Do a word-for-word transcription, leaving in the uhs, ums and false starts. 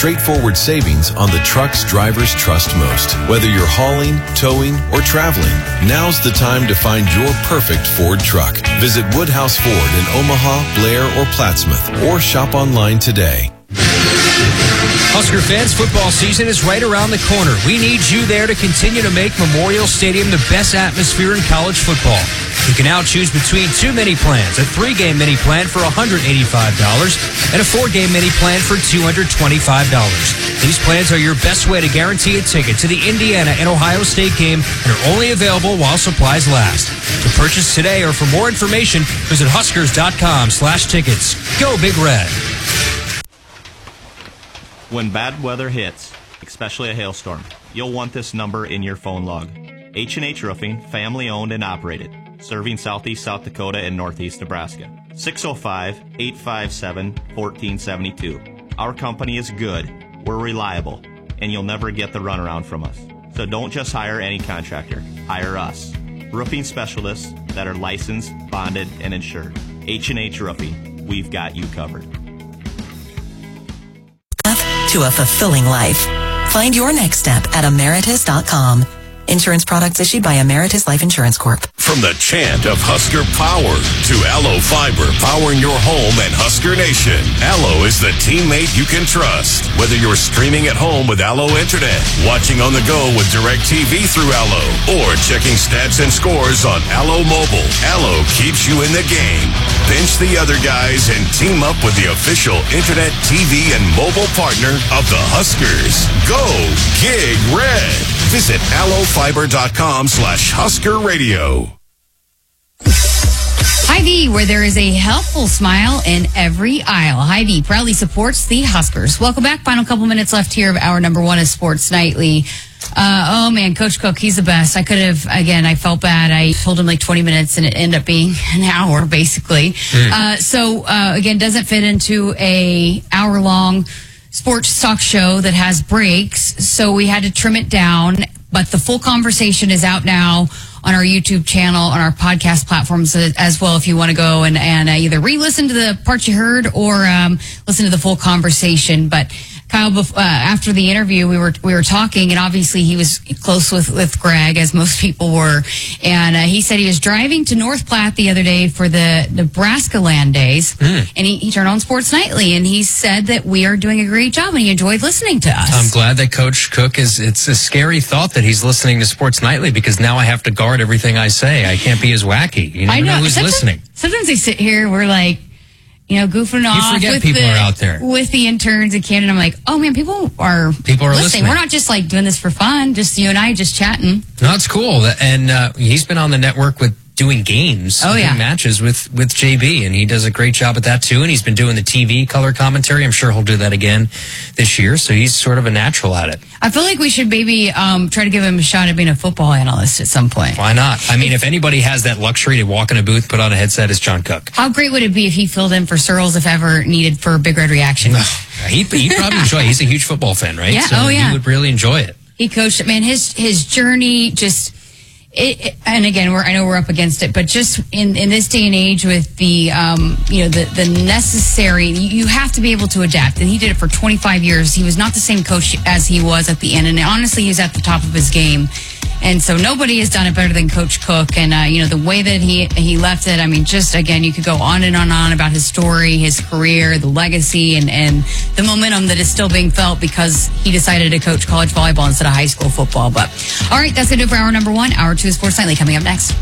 straightforward savings on the trucks drivers trust most. Whether you're hauling, towing, or traveling, now's the time to find your perfect Ford truck. Visit Woodhouse Ford in Omaha, Blair, or Plattsmouth, or shop online today. Husker fans, football season is right around the corner. We need you there to continue to make Memorial Stadium the best atmosphere in college football. You can now choose between two mini plans, a three-game mini plan for one hundred eighty-five dollars and a four-game mini plan for two hundred twenty-five dollars. These plans are your best way to guarantee a ticket to the Indiana and Ohio State game and are only available while supplies last. To purchase today or for more information, visit huskers.com slash tickets. Go Big Red. When bad weather hits, especially a hailstorm, you'll want this number in your phone log. H and H Roofing, family owned and operated, serving southeast South Dakota and northeast Nebraska. six oh five, eight five seven, one four seven two. Our company is good, we're reliable, and you'll never get the runaround from us. So don't just hire any contractor, hire us. Roofing specialists that are licensed, bonded, and insured. H and H Roofing, we've got you covered. To a fulfilling life. Find your next step at Emeritus dot com. Insurance products issued by Emeritus Life Insurance Corp. From the chant of Husker Power to Allo Fiber powering your home and Husker Nation, Allo is the teammate you can trust. Whether you're streaming at home with Allo Internet, watching on the go with DirecTV through Allo, or checking stats and scores on Allo Mobile, Allo keeps you in the game. Bench the other guys and team up with the official Internet, T V, and mobile partner of the Huskers. Go Gig Red. Visit allo fiber dot com slash Husker Radio. Hy-Vee, where there is a helpful smile in every aisle. Hy-Vee proudly supports the Huskers. Welcome back. Final couple minutes left here of hour number one of Sports Nightly. Uh, oh, man, Coach Cook, he's the best. I could have, again, I felt bad. I told him like twenty minutes, and it ended up being an hour, basically. Mm. Uh, so, uh, again, doesn't fit into a hour-long sports talk show that has breaks, so we had to trim it down. But the full conversation is out now on our YouTube channel, on our podcast platforms as well, if you want to go and, and uh, either re-listen to the parts you heard or um, listen to the full conversation. But Kyle, bef- uh, after the interview, we were we were talking, and obviously he was close with, with Greg, as most people were. And uh, he said he was driving to North Platte the other day for the Nebraska Land Days, mm. and he, he turned on Sports Nightly, and he said that we are doing a great job, and he enjoyed listening to us. I'm glad that Coach Cook is, it's a scary thought that he's listening to Sports Nightly, because now I have to guard everything I say. I can't be as wacky. You never I know, know who's sometimes, listening. Sometimes they sit here, we're like, you know, goofing off. You forget with people the, are out there. With the interns and Canada. I'm like, oh man, people are, people are listening. listening. We're not just like doing this for fun, just you and I just chatting. No, it's cool. And uh, he's been on the network with doing games, oh, yeah. matches with, with J B, and he does a great job at that too. And he's been doing the T V color commentary. I'm sure he'll do that again this year. So he's sort of a natural at it. I feel like we should maybe um, try to give him a shot at being a football analyst at some point. Why not? I mean, if anybody has that luxury to walk in a booth, put on a headset, it's John Cook. How great would it be if he filled in for Searles if ever needed for Big Red Reaction? He'd, he'd probably enjoy it. He's a huge football fan, right? Yeah. So oh, yeah. he would really enjoy it. He coached it. Man, his, his journey just... It, it, and again, we're, I know we're up against it, but just in, in this day and age with the, um, you know, the, the necessary, you have to be able to adapt. And he did it for twenty-five years. He was not the same coach as he was at the end. And honestly, he's at the top of his game. And so nobody has done it better than Coach Cook. And, uh, you know, the way that he, he left it, I mean, just again, you could go on and on and on about his story, his career, the legacy, and, and the momentum that is still being felt because he decided to coach college volleyball instead of high school football. But all right, that's going to do it for hour number one. Hour two of Sports Nightly coming up next.